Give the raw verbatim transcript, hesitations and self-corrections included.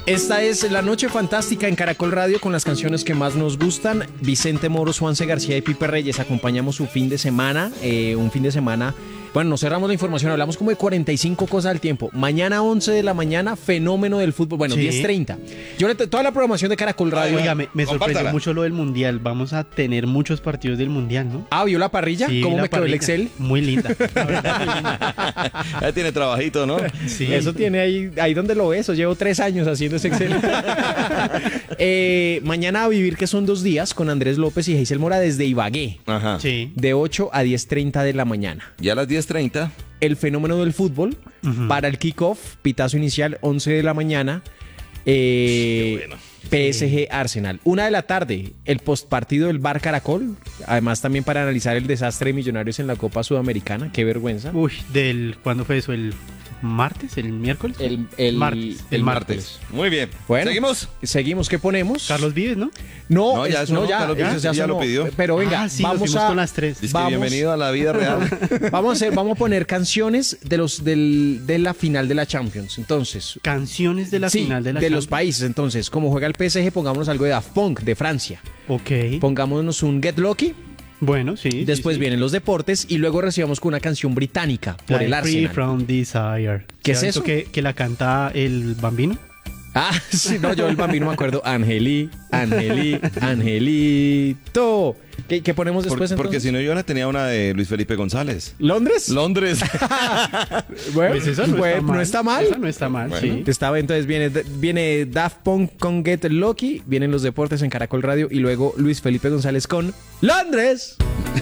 Esta es La Noche Fantástica en Caracol Radio con las canciones que más nos gustan. Vicente Moros, Juanse García y Pipe Reyes acompañamos su fin de semana, eh, un fin de semana. Bueno, nos cerramos la información, hablamos como de cuarenta y cinco cosas al tiempo. Mañana once de la mañana, fenómeno del fútbol. Bueno, sí. diez treinta. Yo le toda la programación de Caracol Radio. Oiga, me, me sorprendió mucho lo del Mundial. Vamos a tener muchos partidos del Mundial, ¿no? Ah, ¿vio la parrilla? Sí, ¿Cómo la me quedó el parrilla. Excel? Muy linda. La verdad, muy linda. Ya tiene trabajito, ¿no? Sí. Eso tiene ahí, ahí donde lo ves. Llevo tres años haciendo ese Excel. eh, mañana a vivir, que son dos días, con Andrés López y Geisel Mora desde Ibagué. Ajá. Sí. De ocho a diez treinta de la mañana. Ya a las diez treinta. El fenómeno del fútbol, uh-huh. Para el kickoff, pitazo inicial, once de la mañana. Eh, bueno. P S G Arsenal. Una de la tarde, el postpartido del Bar Caracol. Además, también para analizar el desastre de Millonarios en la Copa Sudamericana. Qué vergüenza. Uy, del ¿cuándo fue eso? ¿El martes? ¿El miércoles? El, el martes. El, el martes. martes. Muy bien. Bueno, ¿Seguimos? Seguimos. ¿Qué ponemos? Carlos Vives, ¿no? No, no, ya, es, eso no, no, ya, Carlos ya, Vives ya, ya ya lo no. pidió. Pero venga, ah, sí, vamos a con las tres. Dice vamos, que bienvenido a la vida real. Vamos a hacer, vamos a poner canciones de los del, de la final de la Champions. Entonces, canciones de la sí, final de la de Champions. los países. Entonces, como juega el P S G, pongámonos algo de Daft Punk de Francia. Ok. Pongámonos un Get Lucky. Bueno, sí. Después sí, sí. vienen los deportes y luego recibamos con una canción británica por Like el Arsenal. Free from Desire. ¿Qué es ¿Sabes eso? Que, que la canta el Bambino. Ah, sí, no, yo el Bambino me acuerdo. Angeli, Angeli, Angelito. ¿Qué, qué ponemos después Por, porque entonces? si no, yo la tenía una de Luis Felipe González. ¿Londres? Londres. Bueno, Pues esa no, bueno, está mal. no está mal. Esa no está mal, Bueno. sí. Estaba, entonces viene, viene Daft Punk con Get Lucky, vienen los deportes en Caracol Radio y luego Luis Felipe González con Londres.